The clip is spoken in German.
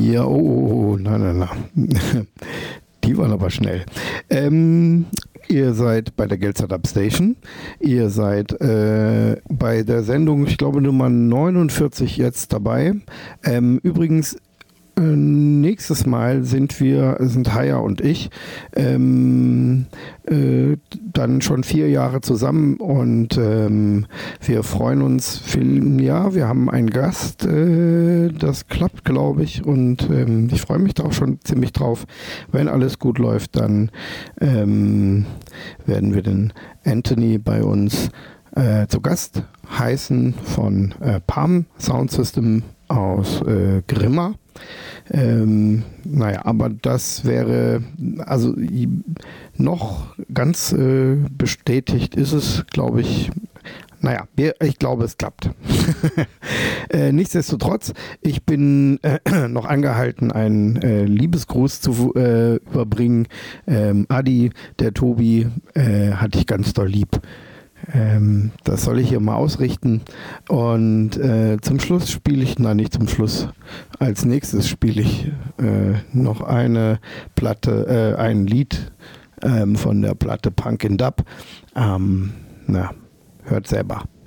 Ja, nein. Die waren aber schnell. Ihr seid bei der Geldzeit Upstation. Ihr seid bei der Sendung, ich glaube, Nummer 49 jetzt dabei. Übrigens, nächstes Mal sind Haya und ich, dann schon 4 Jahre zusammen und wir freuen uns wir haben einen Gast, das klappt, glaube ich, und ich freue mich da auch schon ziemlich drauf. Wenn alles gut läuft, dann werden wir den Anthony bei uns zu Gast heißen von Palm Sound System aus Grimma. Aber das wäre, also noch ganz bestätigt ist es, glaube ich. Ich glaube, es klappt. Nichtsdestotrotz, ich bin noch angehalten, einen Liebesgruß zu überbringen. Adi, der Tobi, hatte ich ganz doll lieb. Das soll ich hier mal ausrichten. Und zum Schluss als nächstes spiele ich noch eine Platte, ein Lied von der Platte Punk in Dub. Hört selber.